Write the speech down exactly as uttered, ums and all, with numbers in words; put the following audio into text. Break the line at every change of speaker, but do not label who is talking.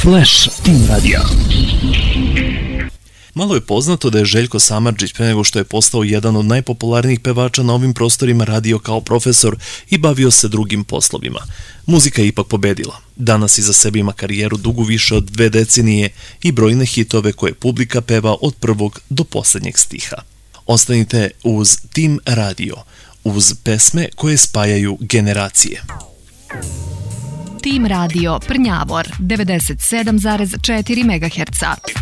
Flash Team Radio.
Malo je poznato da je Željko Samardžić pre nego što je postao jedan od najpopularnijih pevača na ovim prostorima radio kao profesor i bavio se drugim poslovima. Muzika je ipak pobedila. Danas iza sebe ima karijeru dugu više od dve decenije i brojne hitove koje publika peva od prvog do posljednjeg stiha. Ostanite uz Team Radio, uz pesme koje spajaju generacije.
Team Radio Prnjavor devedeset sedam zarez četiri megaherca.